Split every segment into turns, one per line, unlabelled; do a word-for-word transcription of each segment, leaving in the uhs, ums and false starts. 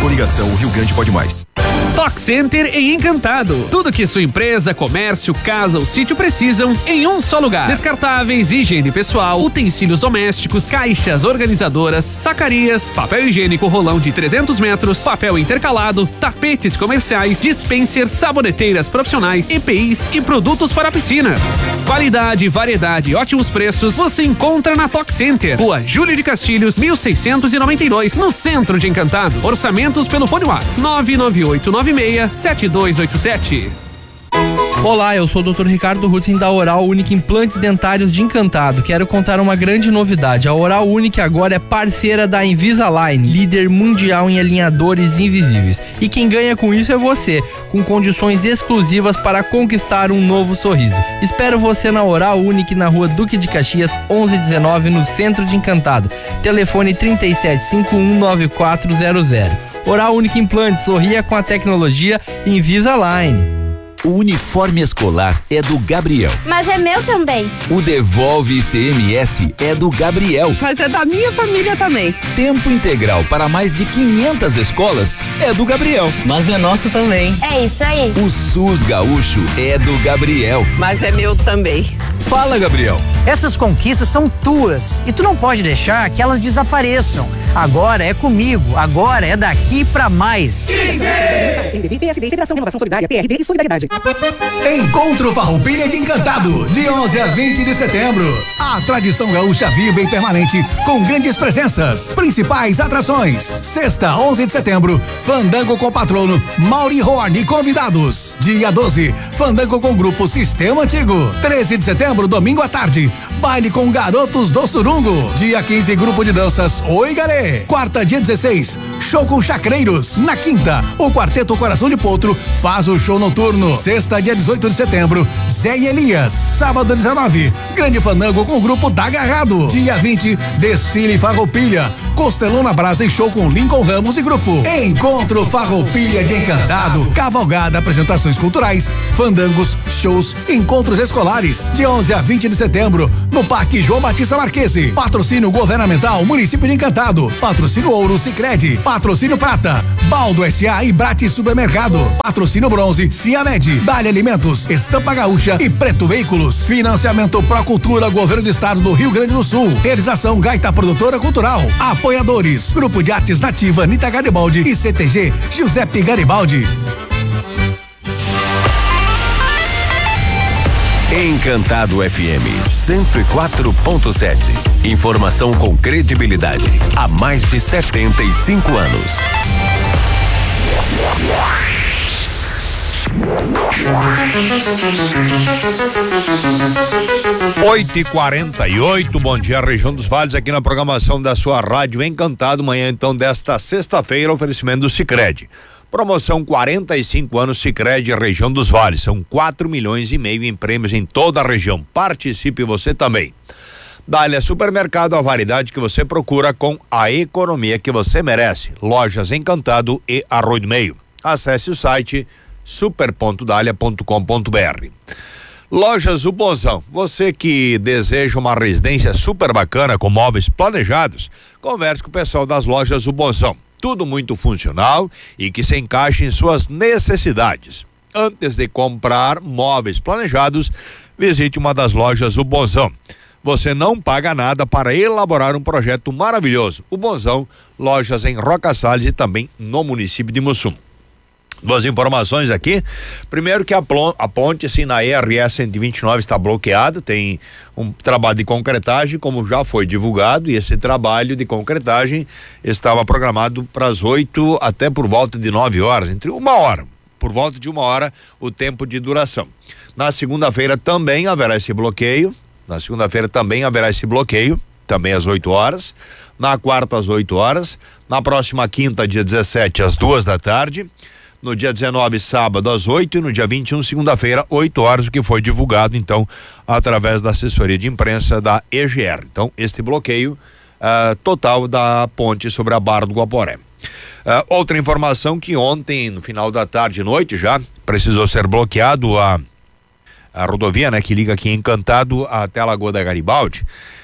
Coligação Rio Grande Pode Mais.
Tox Center em Encantado. Tudo que sua empresa, comércio, casa ou sítio precisam em um só lugar. Descartáveis, higiene pessoal, utensílios domésticos, caixas organizadoras, sacarias, papel higiênico rolão de trezentos metros, papel intercalado, tapetes comerciais, dispensers, saboneteiras profissionais, E P Is e produtos para piscinas. Qualidade, variedade e ótimos preços você encontra na Tox Center. Rua Júlio de Castilhos, mil seiscentos e noventa e dois, no centro de Encantado. Orçamentos pelo fone WhatsApp nove nove oito nove seis sete dois oito sete.
Olá, eu sou o doutor Ricardo Rutzen da Oral Unique Implantes Dentários de Encantado. Quero contar uma grande novidade. A Oral Unique agora é parceira da Invisalign, líder mundial em alinhadores invisíveis. E quem ganha com isso é você, com condições exclusivas para conquistar um novo sorriso. Espero você na Oral Unique, na rua Duque de Caxias, onze dezenove, no centro de Encantado. Telefone trinta e sete, cinquenta e um, noventa e quatro zero zero. Oral Unique Implantes, sorria com a tecnologia Invisalign.
O uniforme escolar é do Gabriel.
Mas é meu também.
O Devolve I C M S é do Gabriel.
Mas é da minha família também.
Tempo integral para mais de quinhentas escolas é do Gabriel.
Mas é nosso também.
É isso aí.
O SUS Gaúcho é do Gabriel.
Mas é meu também.
Fala, Gabriel.
Essas conquistas são tuas e tu não pode deixar que elas desapareçam. Agora é comigo, agora é daqui pra mais.
P M D B, P S D, Federação Renovação Solidária, P R D e Solidariedade.
Encontro Farroupilha de Encantado, de onze a vinte de setembro. A tradição gaúcha viva e permanente, com grandes presenças. Principais atrações. Sexta, onze de setembro, Fandango com patrono Mauri Horn e convidados. Dia doze, Fandango com grupo Sistema Antigo. treze de setembro, domingo à tarde, baile com Garotos do Surungo. Dia quinze, grupo de danças Oi Galê. Quarta, dia dezesseis, show com Chacreiros. Na quinta, o Quarteto Coração de Potro faz o show noturno. Sexta, dia dezoito de setembro, Zé e Elias. Sábado, dezenove, grande fandango com o grupo Da Agarrado. Dia vinte, desfile Farroupilha, Costelão na Brasa e show com Lincoln Ramos e grupo. Encontro Farroupilha de Encantado, cavalgada, apresentações culturais, fandangos, shows, encontros escolares. De onze a vinte de setembro, no Parque João Batista Marquese. Patrocínio governamental, município de Encantado. Patrocínio Ouro, Sicredi. Patrocínio Prata, Baldo S A e Brate Supermercado. Patrocínio Bronze, Ciamed, Dali Alimentos, Estampa Gaúcha e Preto Veículos. Financiamento Procultura, Governo do Estado do Rio Grande do Sul. Realização Gaita Produtora Cultural. Apoiadores, Grupo de Artes Nativa, Anitta Garibaldi e C T G, Giuseppe Garibaldi.
Encantado F M cento e quatro ponto sete. Informação com credibilidade há mais de setenta e cinco anos.
oito e quarenta e oito, bom dia, região dos Vales, aqui na programação da sua rádio Encantado, manhã então desta sexta-feira, oferecimento do Sicredi. Promoção quarenta e cinco anos Sicredi, região dos Vales. São quatro milhões e meio em prêmios em toda a região. Participe você também. Dália Supermercado, a variedade que você procura com a economia que você merece. Lojas Encantado e Arroio do Meio. Acesse o site super ponto dália ponto com ponto br. Lojas O Bonzão, você que deseja uma residência super bacana com móveis planejados, converse com o pessoal das Lojas O Bonzão. Tudo muito funcional e que se encaixe em suas necessidades. Antes de comprar móveis planejados, visite uma das Lojas O Bonzão. Você não paga nada para elaborar um projeto maravilhoso. O Bonzão, lojas em Roca Salles e também no município de Mussum. Duas informações aqui. Primeiro que a, a ponte assim, na E R S cento e vinte e nove está bloqueada, tem um trabalho de concretagem, como já foi divulgado, e esse trabalho de concretagem estava programado para as oito até por volta de nove horas, entre uma hora, por volta de uma hora o tempo de duração. Na segunda-feira também haverá esse bloqueio, na segunda-feira também haverá esse bloqueio, também às oito horas, na quarta às oito horas, na próxima quinta, dia dezessete, às duas da tarde, no dia dezenove, sábado, às oito, e no dia vinte e um, segunda-feira, oito horas, o que foi divulgado, então, através da assessoria de imprensa da E G R. Então, este bloqueio uh, total da ponte sobre a Barra do Guaporé. Uh, outra informação que ontem, no final da tarde e noite já, precisou ser bloqueado a, a rodovia, né, que liga aqui em Encantado até a Lagoa da Garibaldi.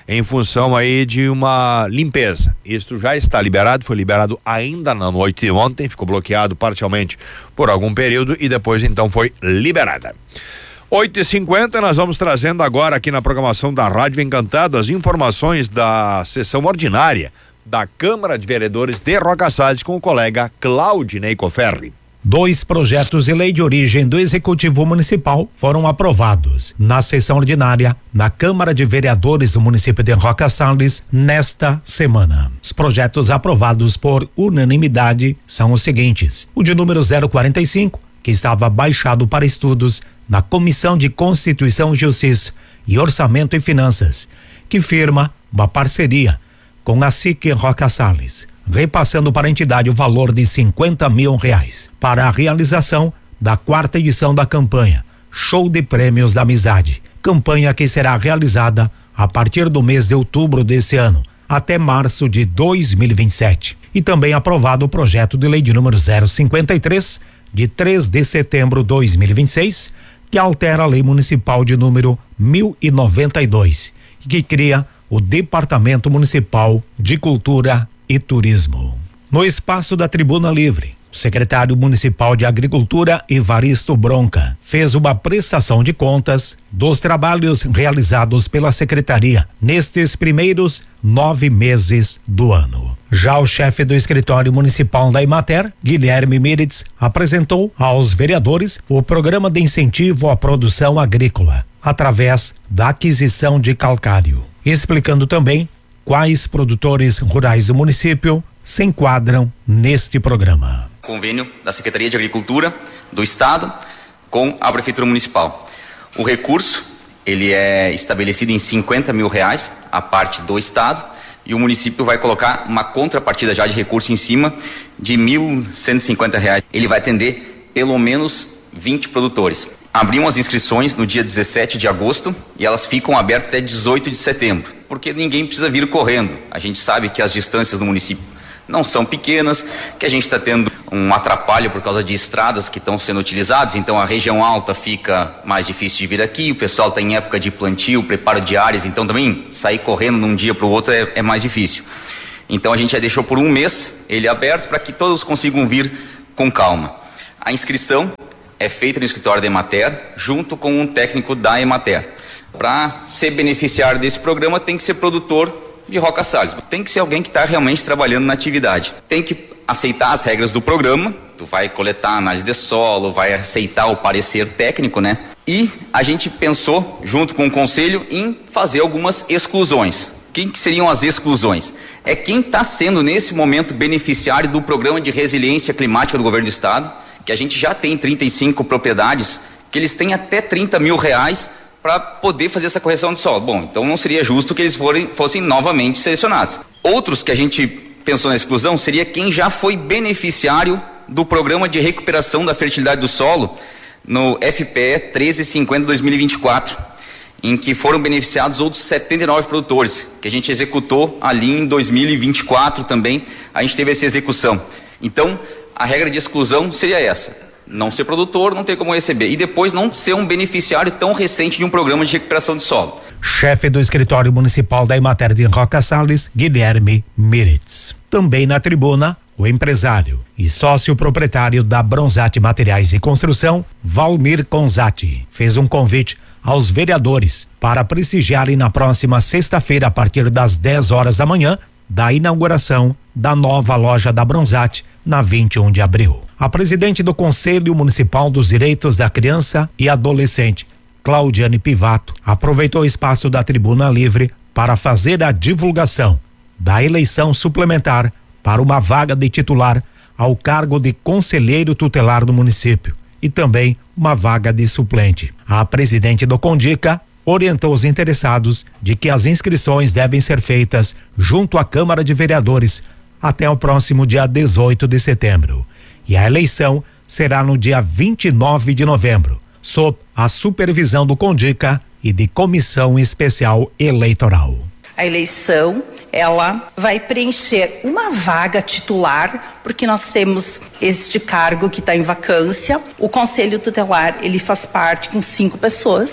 em função aí de uma limpeza. Isto já está liberado, foi liberado ainda na noite de ontem, ficou bloqueado parcialmente por algum período e depois então foi liberada. oito e cinquenta, nós vamos trazendo agora aqui na programação da Rádio Encantado as informações da sessão ordinária da Câmara de Vereadores de Roca Salles com o colega Claudinei Coferri.
Dois projetos de lei de origem do Executivo Municipal foram aprovados na sessão ordinária da Câmara de Vereadores do município de Roca Salles nesta semana. Os projetos aprovados por unanimidade são os seguintes: o de número zero quarenta e cinco, que estava baixado para estudos na Comissão de Constituição, Justiça e Orçamento e Finanças, que firma uma parceria com a S I C Roca Salles, repassando para a entidade o valor de cinquenta mil reais para a realização da quarta edição da campanha Show de Prêmios da Amizade, campanha que será realizada a partir do mês de outubro desse ano até março de dois mil e vinte e sete. E também aprovado o projeto de lei de número zero cinquenta e três, de três de setembro de dois mil e vinte e seis, que altera a lei municipal de número mil e noventa e dois, que cria o Departamento Municipal de Cultura e Turismo. No espaço da Tribuna Livre, o secretário municipal de Agricultura, Evaristo Bronca, fez uma prestação de contas dos trabalhos realizados pela secretaria nestes primeiros nove meses do ano. Já o chefe do escritório municipal da Emater, Guilherme Miritz, apresentou aos vereadores o programa de incentivo à produção agrícola, através da aquisição de calcário, explicando também quais produtores rurais do município se enquadram neste programa.
Convênio da Secretaria de Agricultura do Estado com a Prefeitura Municipal. O recurso, ele é estabelecido em cinquenta mil reais, a parte do Estado, e o município vai colocar uma contrapartida já de recurso em cima de mil cento e cinquenta reais. Ele vai atender pelo menos vinte produtores. Abriam as inscrições no dia dezessete de agosto e elas ficam abertas até dezoito de setembro, porque ninguém precisa vir correndo. A gente sabe que as distâncias do município não são pequenas, que a gente está tendo um atrapalho por causa de estradas que estão sendo utilizadas, então a região alta fica mais difícil de vir aqui, o pessoal está em época de plantio, preparo de áreas, então também sair correndo num dia para o outro é, é mais difícil. Então a gente já deixou por um mês ele aberto para que todos consigam vir com calma. A inscrição é feita no escritório da Emater, junto com um técnico da Emater. Para ser beneficiário desse programa tem que ser produtor de Roca Salles, tem que ser alguém que está realmente trabalhando na atividade, tem que aceitar as regras do programa, tu vai coletar análise de solo, vai aceitar o parecer técnico, né? E a gente pensou, junto com o conselho, em fazer algumas exclusões. Quem que seriam as exclusões? É quem está sendo nesse momento beneficiário do programa de resiliência climática do governo do estado, que a gente já tem trinta e cinco propriedades, que eles têm até trinta mil reais para poder fazer essa correção de solo. Bom, então não seria justo que eles forem, fossem novamente selecionados. Outros que a gente pensou na exclusão seria quem já foi beneficiário do programa de recuperação da fertilidade do solo no F P E treze cinquenta dois mil e vinte e quatro, em que foram beneficiados outros setenta e nove produtores, que a gente executou ali em dois mil e vinte e quatro também, a gente teve essa execução. Então, a regra de exclusão seria essa: não ser produtor, não ter como receber, e depois não ser um beneficiário tão recente de um programa de recuperação de solo.
Chefe do escritório municipal da Emater de Roca Salles, Guilherme Miritz. Também na tribuna, o empresário e sócio proprietário da Bronzatti Materiais de Construção, Valmir Conzatti, fez um convite aos vereadores para prestigiarem na próxima sexta-feira, a partir das dez horas da manhã, da inauguração da nova loja da Bronzatti, na vinte e um de abril. A presidente do Conselho Municipal dos Direitos da Criança e Adolescente, Claudiane Pivato, aproveitou o espaço da Tribuna Livre para fazer a divulgação da eleição suplementar para uma vaga de titular ao cargo de conselheiro tutelar do município e também uma vaga de suplente. A presidente do Condica orientou os interessados de que as inscrições devem ser feitas junto à Câmara de Vereadores até o próximo dia dezoito de setembro. E a eleição será no dia vinte e nove de novembro, sob a supervisão do Condica e de Comissão Especial Eleitoral.
A eleição, ela vai preencher uma vaga titular, porque nós temos este cargo que está em vacância. O Conselho Tutelar, ele faz parte com cinco pessoas,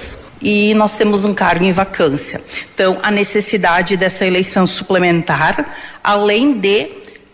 e nós temos um cargo em vacância. Então, a necessidade dessa eleição suplementar, além de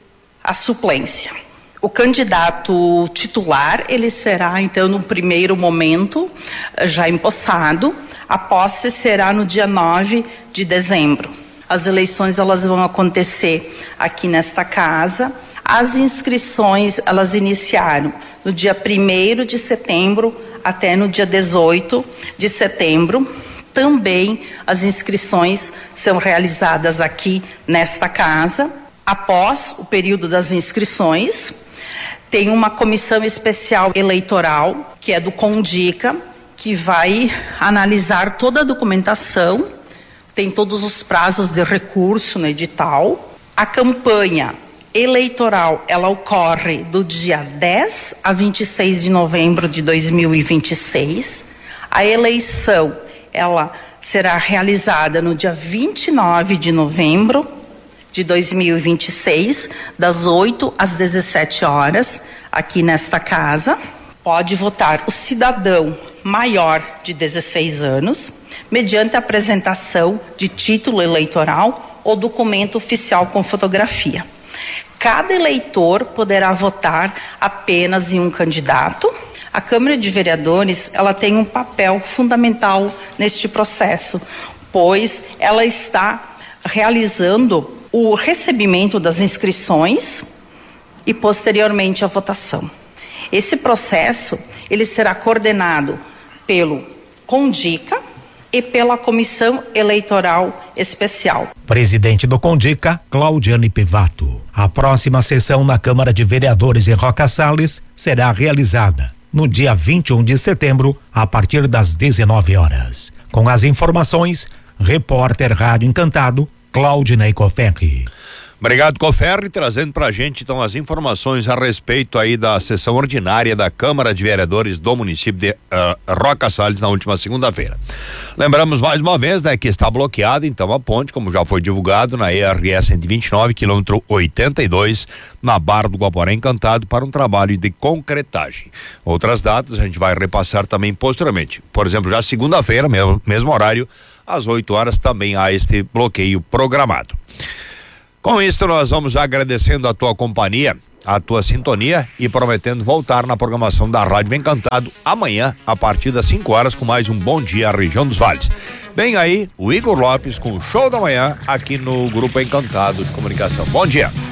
a suplência. O candidato titular, ele será, então, no primeiro momento, já empossado. A posse será no dia nove de dezembro. As eleições, elas vão acontecer aqui nesta casa. As inscrições, elas iniciaram no dia primeiro de setembro até no dia dezoito de setembro. Também as inscrições são realizadas aqui nesta casa. Após o período das inscrições, tem uma comissão especial eleitoral, que é do CONDICA, que vai analisar toda a documentação, tem todos os prazos de recurso no edital. A campanha eleitoral, ela ocorre do dia dez a vinte e seis de novembro de dois mil e vinte e seis. A eleição, ela será realizada no dia vinte e nove de novembro de dois mil e vinte e seis, das oito às dezessete horas, aqui nesta casa. Pode votar o cidadão maior de dezesseis anos, mediante a apresentação de título eleitoral ou documento oficial com fotografia. Cada eleitor poderá votar apenas em um candidato. A Câmara de Vereadores, ela tem um papel fundamental neste processo, pois ela está realizando o recebimento das inscrições e posteriormente a votação. Esse processo, ele será coordenado pelo CONDICA e pela Comissão Eleitoral Especial.
Presidente do CONDICA, Claudiane Pivato. A próxima sessão na Câmara de Vereadores em Roca Salles será realizada no dia vinte e um de setembro, a partir das dezenove horas. Com as informações, repórter Rádio Encantado, Claudinei Coferri.
Obrigado, Coferri, trazendo pra gente então as informações a respeito aí da sessão ordinária da Câmara de Vereadores do município de uh, Roca Salles na última segunda-feira. Lembramos mais uma vez, né, que está bloqueada então a ponte, como já foi divulgado, na E R S cento e vinte e nove, quilômetro oitenta e dois, na Barra do Guaporé Encantado, para um trabalho de concretagem. Outras datas a gente vai repassar também posteriormente. Por exemplo, já segunda-feira, mesmo, mesmo horário, às oito horas, também há este bloqueio programado. Com isso, nós vamos agradecendo a tua companhia, a tua sintonia e prometendo voltar na programação da Rádio Encantado amanhã, a partir das cinco horas, com mais um Bom Dia Região dos Vales. Vem aí o Igor Lopes com o Show da Manhã aqui no Grupo Encantado de Comunicação. Bom dia.